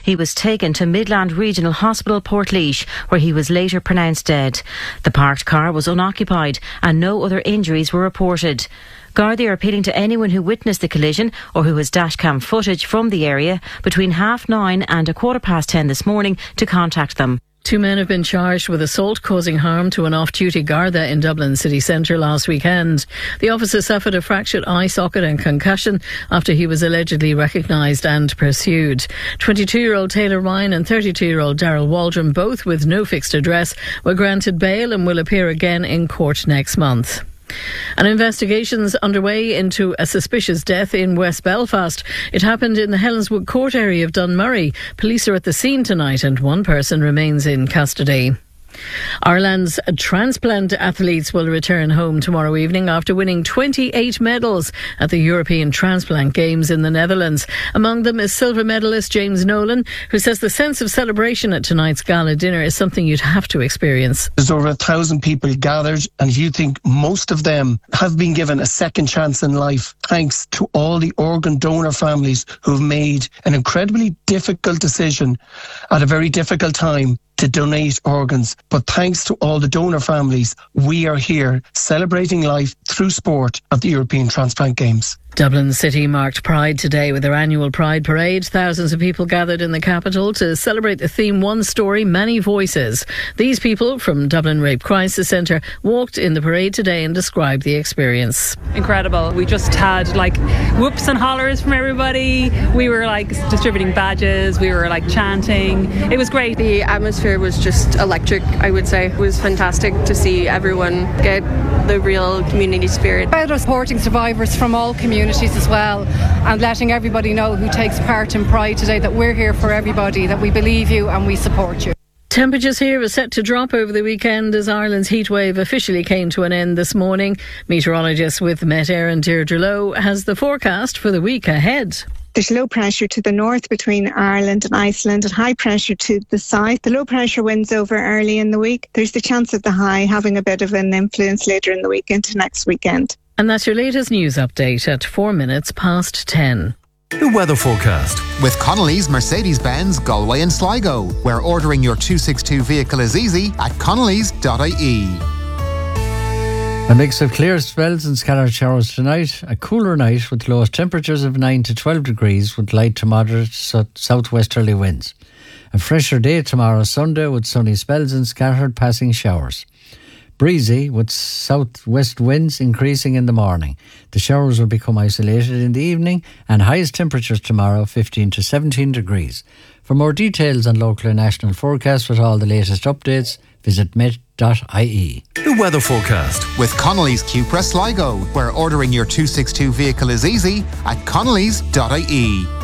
he was taken to Midland Regional Hospital, Portlaoise, where he was later pronounced dead. The parked car was unoccupied and no other injuries were reported. Gardaí are appealing to anyone who witnessed the collision or who has dashcam footage from the area between 9:30 and 10:15 this morning to contact them. 2 men have been charged with assault causing harm to an off-duty Garda in Dublin city centre last weekend. The officer suffered a fractured eye socket and concussion after he was allegedly recognised and pursued. 22-year-old Taylor Ryan and 32-year-old Daryl Waldron, both with no fixed address, were granted bail and will appear again in court next month. An investigation's underway into a suspicious death in West Belfast. It happened in the Helenswood Court area of Dunmurry. Police are at the scene tonight and one person remains in custody. Ireland's transplant athletes will return home tomorrow evening after winning 28 medals at the European Transplant Games in the Netherlands. Among them is silver medalist James Nolan, who says the sense of celebration at tonight's gala dinner is something you'd have to experience. There's over 1,000 people gathered, and you think most of them have been given a second chance in life thanks to all the organ donor families who've made an incredibly difficult decision at a very difficult time to donate organs. But thanks to all the donor families, we are here celebrating life through sport at the European Transplant Games. Dublin City marked Pride today with their annual Pride Parade. Thousands of people gathered in the capital to celebrate the theme One Story, Many Voices. These people from Dublin Rape Crisis Centre walked in the parade today and described the experience. Incredible. We just had whoops and hollers from everybody. We were distributing badges. We were chanting. It was great. The atmosphere was just electric, I would say. It was fantastic to see everyone get the real community spirit. About us supporting survivors from all communities as well, and letting everybody know who takes part in Pride today that we're here for everybody, that we believe you and we support you. Temperatures here are set to drop over the weekend as Ireland's heatwave officially came to an end this morning. Meteorologist with Met Éireann Deirdre Lowe has the forecast for the week ahead. There's low pressure to the north between Ireland and Iceland and high pressure to the south. The low pressure winds over early in the week. There's the chance of the high having a bit of an influence later in the week into next weekend. And that's your latest news update at 10:04. The weather forecast with Connolly's Mercedes-Benz Galway and Sligo, where ordering your 262 vehicle is easy at connolly's.ie. A mix of clear spells and scattered showers tonight. A cooler night with lowest temperatures of 9 to 12 degrees with light to moderate southwesterly winds. A fresher day tomorrow, Sunday, with sunny spells and scattered passing showers. Breezy with southwest winds increasing in the morning. The showers will become isolated in the evening and highest temperatures tomorrow 15 to 17 degrees. For more details on local and national forecasts with all the latest updates, visit met.ie. The weather forecast with Connolly's Cupra Sligo, where ordering your 262 vehicle is easy at connolly's.ie.